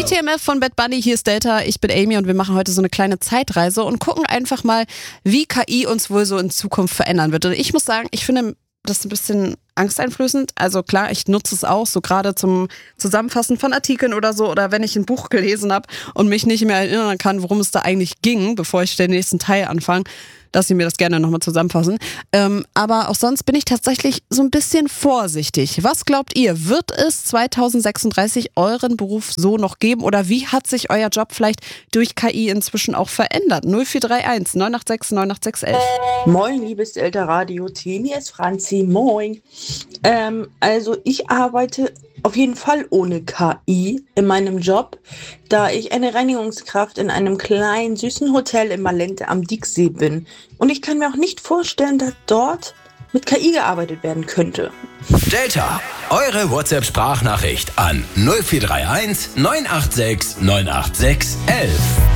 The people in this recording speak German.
TMF von Bad Bunny, hier ist Delta, ich bin Amy und wir machen heute so eine kleine Zeitreise und gucken einfach mal, wie KI uns wohl so in Zukunft verändern wird. Und ich muss sagen, ich finde das ein bisschen angsteinflößend. Also klar, ich nutze es auch so gerade zum Zusammenfassen von Artikeln oder so oder wenn ich ein Buch gelesen habe und mich nicht mehr erinnern kann, worum es da eigentlich ging, bevor ich den nächsten Teil anfange, dass sie mir das gerne nochmal zusammenfassen. Aber auch sonst bin ich tatsächlich so ein bisschen vorsichtig. Was glaubt ihr, wird es 2036 euren Beruf so noch geben oder wie hat sich euer Job vielleicht durch KI inzwischen auch verändert? 0431 986 98611. Moin, liebes Delta-Radio-Team, hier ist Franzi, moin. Also ich arbeite auf jeden Fall ohne KI in meinem Job, da ich eine Reinigungskraft in einem kleinen, süßen Hotel in Malente am Dieksee bin. Und ich kann mir auch nicht vorstellen, dass dort mit KI gearbeitet werden könnte. Delta, eure WhatsApp-Sprachnachricht an 0431 986 986 11.